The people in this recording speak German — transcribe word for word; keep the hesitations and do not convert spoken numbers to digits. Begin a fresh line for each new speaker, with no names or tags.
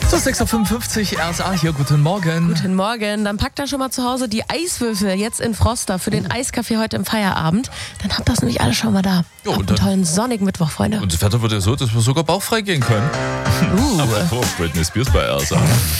So, sechs Uhr fünfundfünfzig, R S A hier, guten Morgen.
Guten Morgen. Dann packt da schon mal zu Hause die Eiswürfel jetzt in Froster für den Eiskaffee heute im Feierabend. Dann habt ihr das nämlich alles schon mal da.
Jo,
Habt
und
einen
dann-
tollen sonnigen Mittwoch, Freunde.
Und das Wetter wird ja so, dass wir sogar bauchfrei gehen können.
Uh.
Aber Britney Spears bei R S A.